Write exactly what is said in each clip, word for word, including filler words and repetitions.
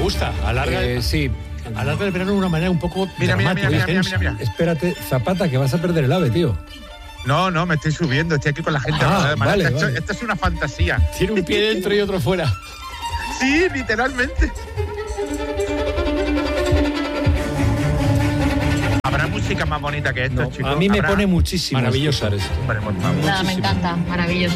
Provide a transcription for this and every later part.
gusta. Alarga, Eh, sí. alarga el verano de una manera un poco Mira, mira, dramática. mira, mira, intensa. mira, mira. Espérate, Zapata, que vas a perder el ave, tío. No, no, me estoy subiendo, estoy aquí con la gente. Ah, Además, vale, esto, vale. esto es una fantasía. Tiene un pie dentro y otro fuera. Sí, literalmente. ¿Habrá música más bonita que esto, No, chicos? a mí me ¿Habrá? pone muchísimo Maravilloso. escuchar esto. Hombre, por favor. Nada, me encanta, maravilloso.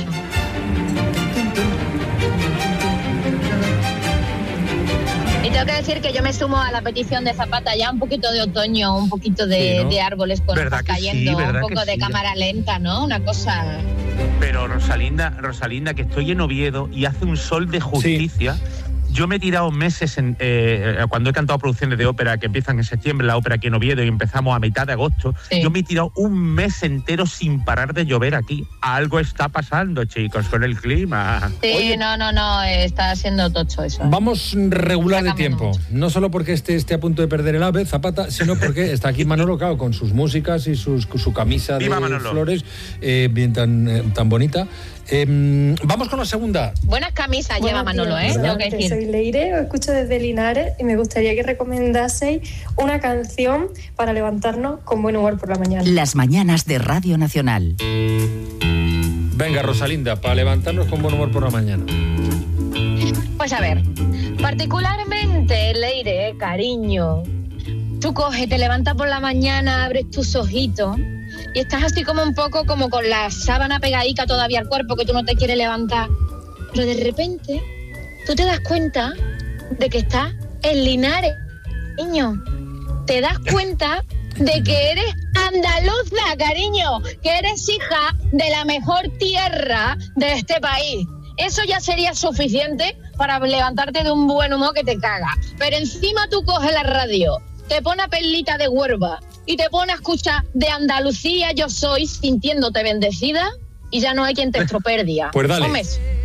Y tengo que decir que yo me sumo a la petición de Zapata, ya un poquito de otoño, un poquito de, Sí, ¿no? de árboles con ¿Verdad hojas que sí? cayendo, ¿Verdad un poco que de sí? cámara lenta, ¿no? Una cosa... Pero Rosalinda, Rosalinda, que estoy en Oviedo y hace un sol de justicia. Yo me he tirado meses en, eh, cuando he cantado producciones de ópera que empiezan en septiembre, la ópera aquí en Oviedo, y empezamos a mitad de agosto. Sí. Yo me he tirado un mes entero sin parar de llover aquí. Algo está pasando, chicos, con el clima. Sí, Oye. no, no, no, está siendo tocho eso. ¿eh? Vamos regular de Está cambiando tiempo. mucho. No solo porque este esté a punto de perder el ave, Zapata, sino porque está aquí Manolo Cao con sus músicas y sus, su camisa ¡Viva de Manolo! flores, eh, bien tan, eh, tan bonita. Eh, vamos con la segunda. Buenas camisas lleva Buenos Manolo, ¿eh? días, Tengo que Antes, decir. Soy Leire, os escucho desde Linares y me gustaría que recomendaseis una canción para levantarnos con buen humor por la mañana. Las mañanas de Radio Nacional. Venga, Rosalinda, para levantarnos con buen humor por la mañana. Pues a ver, particularmente, Leire, cariño, tú coges, te levantas por la mañana, abres tus ojitos y estás así como un poco como con la sábana pegadica todavía al cuerpo que tú no te quieres levantar. Pero de repente, tú te das cuenta de que estás en Linares, niño. Te das cuenta de que eres andaluza, cariño, que eres hija de la mejor tierra de este país. Eso ya sería suficiente para levantarte de un buen humor que te caga. Pero encima tú coges la radio, te pones Perlita de Huelva y te pones a escuchar de Andalucía yo soy, sintiéndote bendecida, y ya no hay quien te estropee el día. Pues dale. Hombres,